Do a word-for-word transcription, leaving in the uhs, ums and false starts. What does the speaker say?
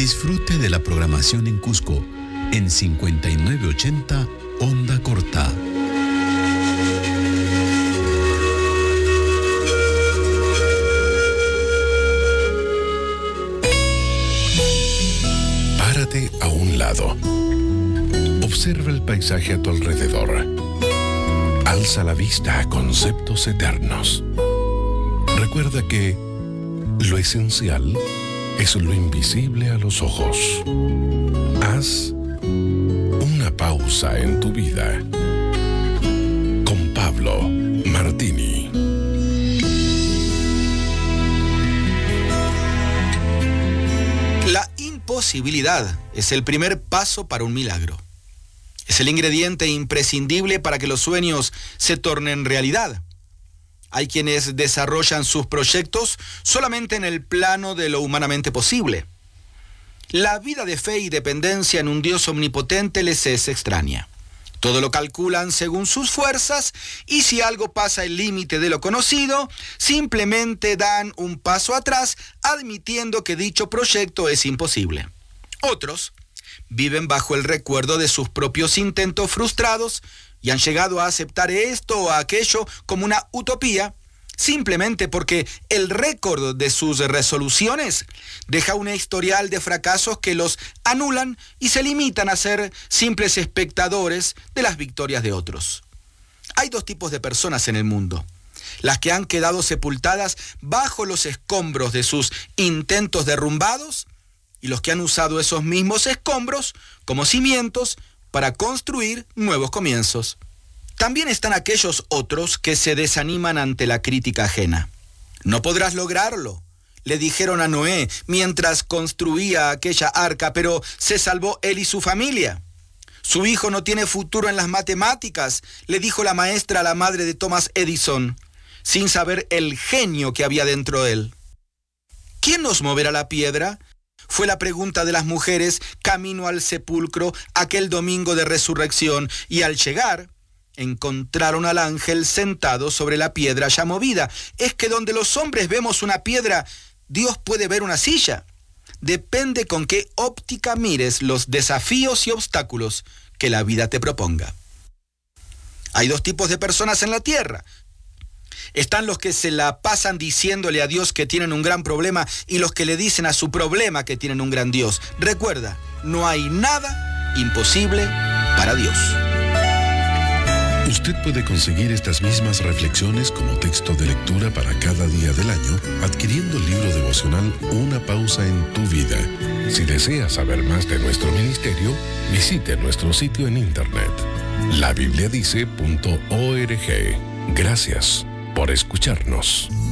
Disfrute de la programación en Cusco en cincuenta y nueve ochenta Onda Corta. Párate a un lado. Observa el paisaje a tu alrededor. Alza la vista a conceptos eternos. Recuerda que lo esencial es lo invisible a los ojos. Haz una pausa en tu vida. Con Pablo Martini. La imposibilidad es el primer paso para un milagro. Es el ingrediente imprescindible para que los sueños se tornen realidad. Hay quienes desarrollan sus proyectos solamente en el plano de lo humanamente posible. La vida de fe y dependencia en un Dios omnipotente les es extraña. Todo lo calculan según sus fuerzas y si algo pasa el límite de lo conocido, simplemente dan un paso atrás admitiendo que dicho proyecto es imposible. Otros viven bajo el recuerdo de sus propios intentos frustrados y han llegado a aceptar esto o aquello como una utopía, simplemente porque el récord de sus resoluciones deja un historial de fracasos que los anulan y se limitan a ser simples espectadores de las victorias de otros. Hay dos tipos de personas en el mundo: las que han quedado sepultadas bajo los escombros de sus intentos derrumbados y los que han usado esos mismos escombros como cimientos para construir nuevos comienzos. También están aquellos otros que se desaniman ante la crítica ajena. No podrás lograrlo, le dijeron a Noé mientras construía aquella arca, pero se salvó él y su familia. Su hijo no tiene futuro en las matemáticas, le dijo la maestra a la madre de Thomas Edison, sin saber el genio que había dentro de él. ¿Quién nos moverá la piedra?, fue la pregunta de las mujeres camino al sepulcro aquel domingo de resurrección, y al llegar encontraron al ángel sentado sobre la piedra ya movida. Es que donde los hombres vemos una piedra, Dios puede ver una silla. Depende con qué óptica mires los desafíos y obstáculos que la vida te proponga. Hay dos tipos de personas en la tierra. Están los que se la pasan diciéndole a Dios que tienen un gran problema y los que le dicen a su problema que tienen un gran Dios. Recuerda, no hay nada imposible para Dios. Usted puede conseguir estas mismas reflexiones como texto de lectura para cada día del año adquiriendo el libro devocional Una pausa en tu vida. Si desea saber más de nuestro ministerio, visite nuestro sitio en internet la biblia dice punto org. Gracias por escucharnos.